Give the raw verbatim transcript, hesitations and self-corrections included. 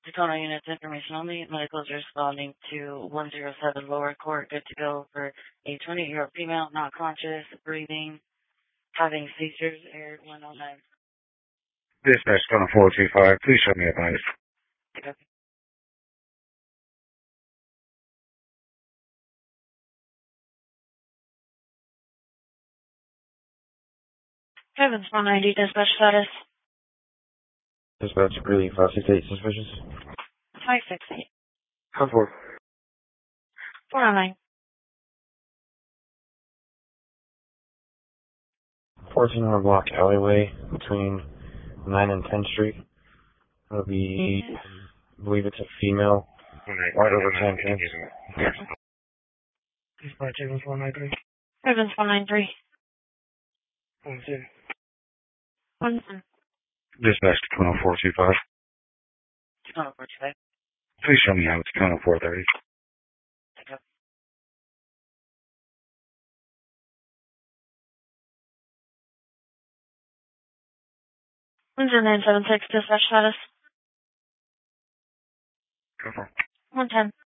Tacoma units information only. Medical is responding to one zero seven lower court. Good to go for a twenty-year-old female, not conscious, breathing, having seizures, air one oh nine. Dispatch Tacoma four two five, please show me advice. Okay. Heavens one ninety, dispatch status. Dispatch, really, five six eight, suspicious. five six eight. Come forward. four oh nine. fourteen hundred block alleyway between nine and tenth Street. It'll be, I believe it's a female. Right over ten tenth. Dispatch, Evans one nine three. Heavens one nine three. One two. one ten. Dispatch Tacoma four two five. Tacoma four two five. Please show me how it's Tacoma four thirty. Okay. one zero nine seven six, dispatch status. Go for it. one ten.